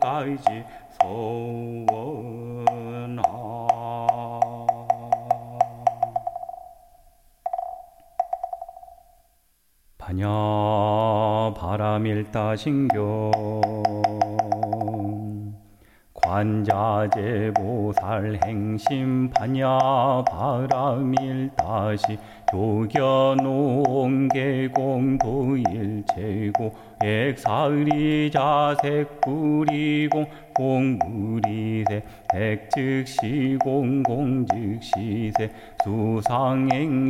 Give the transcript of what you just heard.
다이지 소원하 반야 바람일다신경 관자재보살 행심 반야 바람일다시 요견옹계공도일체고 액사의자색불이공 공불이세 색즉시공공즉시세 수상행